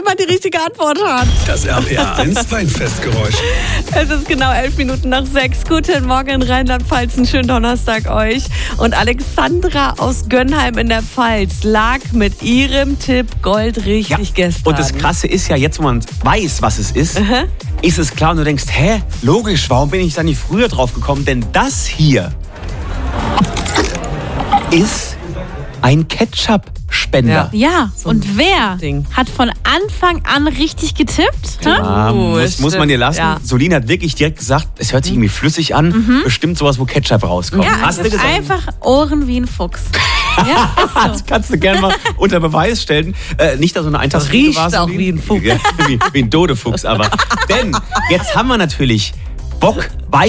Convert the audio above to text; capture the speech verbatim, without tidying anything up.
jemand die richtige Antwort hat. Das R P R eins Weinfestgeräusch. Es ist genau elf Minuten nach sechs. Guten Morgen in Rheinland-Pfalz, einen schönen Donnerstag euch. Und Alexandra aus Gönnheim in der Pfalz lag mit ihrem Tipp Gold richtig Ja. gestern. Und das Krasse ist ja, jetzt wo man weiß, was es ist, Aha. ist es klar und du denkst, hä, logisch, warum bin ich da nicht früher drauf gekommen? Denn das hier ist ein Ketchup-Spender. Ja, und wer Ding. hat von Anfang an richtig getippt? Hä? Ah, Oh, muss, muss man dir lassen. ja. Solin hat wirklich direkt gesagt, es hört sich irgendwie flüssig an. Bestimmt sowas, wo Ketchup rauskommt. Ja, Hast du also gesagt? einfach Ohren wie ein Fuchs. Ja, ist so. Das kannst du gerne mal unter Beweis stellen. Äh, nicht, dass so eine Eintagsfliege riecht war, auch Solin. wie ein Fuchs. Ja, wie, wie ein Dodefuchs, aber. Denn jetzt haben wir natürlich Bock,